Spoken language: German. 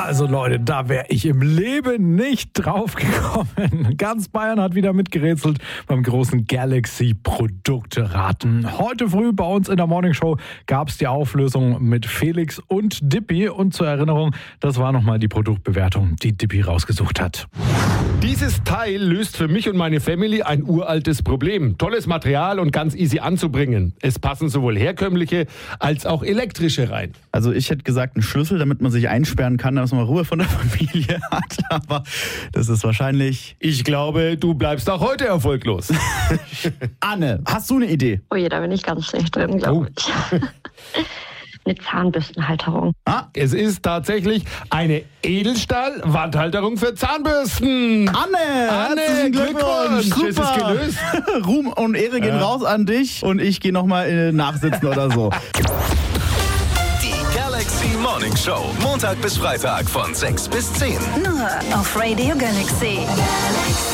Also Leute, da wäre ich im Leben nicht drauf gekommen. Ganz Bayern hat wieder mitgerätselt beim großen Galaxy-Produkte-Raten. Heute früh bei uns in der Morningshow gab es die Auflösung mit Felix und Dippi. Und zur Erinnerung, das war nochmal die Produktbewertung, die Dippi rausgesucht hat. Dieses Teil löst für mich und meine Family ein uraltes Problem. Tolles Material und ganz easy anzubringen. Es passen sowohl herkömmliche als auch elektrische rein. Also ich hätte gesagt, ein Schlüssel, damit man sich einsperren kann, dass man Ruhe von der Familie hat. Aber das ist wahrscheinlich... Ich glaube, du bleibst auch heute erfolglos. Anne, hast du eine Idee? Oh je, da bin ich ganz schlecht drin, glaube ich. Eine Zahnbürstenhalterung. Es ist tatsächlich eine Edelstahl-Wandhalterung für Zahnbürsten. Anne, herzlichen Glückwunsch. Super. Es ist Super. gelöst. Ruhm und Ehre gehen raus an dich und ich gehe nochmal nachsitzen oder so. Die Galaxy Morning Show. Montag bis Freitag von 6 bis 10. Nur auf Radio Galaxy.